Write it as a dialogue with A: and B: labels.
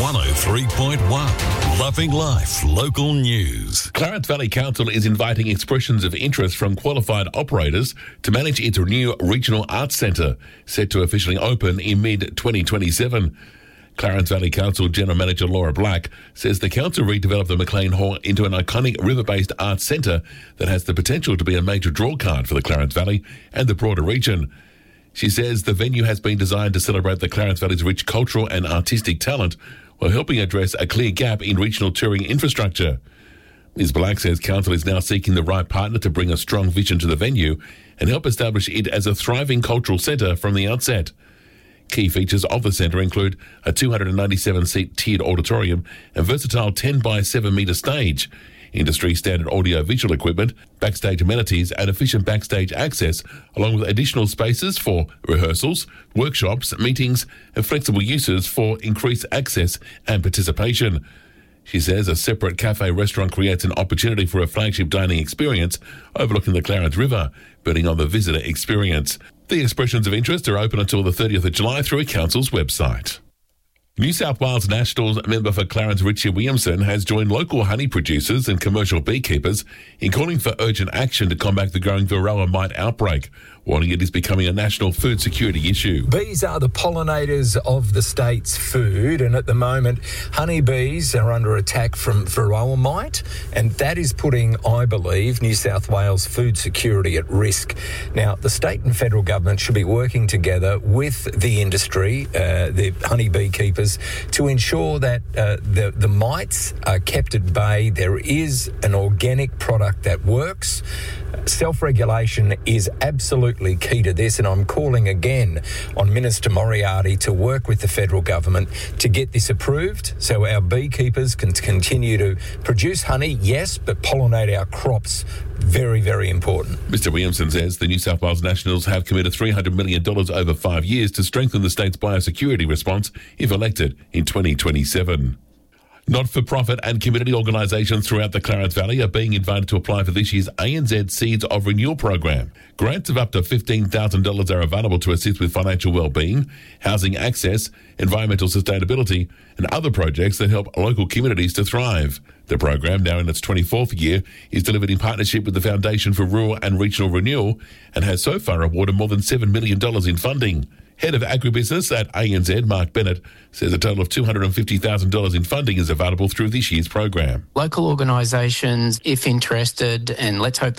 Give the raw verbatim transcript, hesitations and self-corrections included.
A: one oh three point one. Loving Life Local News.
B: Clarence Valley Council is inviting expressions of interest from qualified operators to manage its new regional arts centre, set to officially open in mid twenty twenty-seven. Clarence Valley Council General Manager Laura Black says the council redeveloped the McLean Hall into an iconic river-based arts centre that has the potential to be a major draw card for the Clarence Valley and the broader region. She says the venue has been designed to celebrate the Clarence Valley's rich cultural and artistic talent while helping address a clear gap in regional touring infrastructure. Miz Black says council is now seeking the right partner to bring a strong vision to the venue and help establish it as a thriving cultural centre from the outset. Key features of the centre include a two hundred ninety-seven seat tiered auditorium and versatile ten by seven metre stage, industry standard audio-visual equipment, backstage amenities and efficient backstage access, along with additional spaces for rehearsals, workshops, meetings and flexible uses for increased access and participation. She says a separate cafe restaurant creates an opportunity for a flagship dining experience overlooking the Clarence River, building on the visitor experience. The expressions of interest are open until the thirtieth of July through a council's website. New South Wales Nationals member for Clarence Richie Williamson has joined local honey producers and commercial beekeepers in calling for urgent action to combat the growing Varroa mite outbreak, warning it is becoming a national food security issue.
C: Bees are the pollinators of the state's food, and at the moment, honeybees are under attack from Varroa mite, and that is putting, I believe, New South Wales food security at risk. Now, the state and federal government should be working together with the industry, uh, the honey beekeepers, to ensure that uh, the, the mites are kept at bay. There is an organic product that works. Self-regulation is absolutely key to this, and I'm calling again on Minister Moriarty to work with the federal government to get this approved so our beekeepers can continue to produce honey, yes, but pollinate our crops. Very, very important.
B: Mister Williamson says the New South Wales Nationals have committed three hundred million dollars over five years to strengthen the state's biosecurity response if elected in twenty twenty-seven. Not-for-profit and community organisations throughout the Clarence Valley are being invited to apply for this year's A N Z Seeds of Renewal program. Grants of up to fifteen thousand dollars are available to assist with financial well-being, housing access, environmental sustainability and other projects that help local communities to thrive. The program, now in its twenty-fourth year, is delivered in partnership with the Foundation for Rural and Regional Renewal and has so far awarded more than seven million dollars in funding. Head of Agribusiness at A N Z, Mark Bennett, says a total of two hundred fifty thousand dollars in funding is available through this year's program.
D: Local organisations, if interested, and let's hope